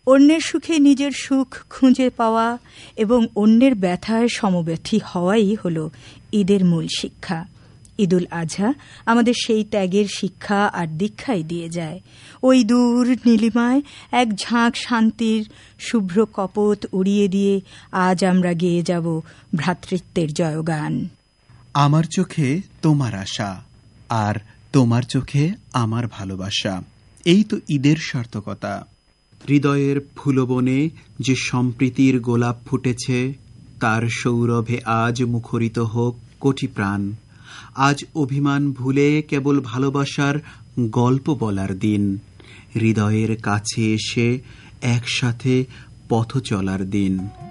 অন্যের সুখে নিজের সুখ খুঁজে পাওয়া এবং অন্যের ব্যথায় সমব্যথী হওয়াই হল ঈদের মূল শিক্ষা। ঈদুল আজহা আমাদের সেই ত্যাগের শিক্ষা আর দীক্ষাই দিয়ে যায়। ওই দূর নীলিমায় এক ঝাঁক শান্তির শুভ্র কপোত উড়িয়ে দিয়ে আজ আমরা গেয়ে যাব ভ্রাতৃত্বের জয়গান। আমার চোখে তোমার আশা, আর তোমার চোখে আমার ভালোবাসা, এই তো ঈদের সার্থকতা। হৃদয়ের ফুলবনে যে সম্প্রীতির গোলাপ ফুটেছে, তার সৌরভে আজ মুখরিত হোক কোটি প্রাণ। আজ অভিমান ভুলে কেবল ভালোবাসার গল্প বলার দিন, হৃদয়ের কাছে এসে একসাথে পথ চলার দিন।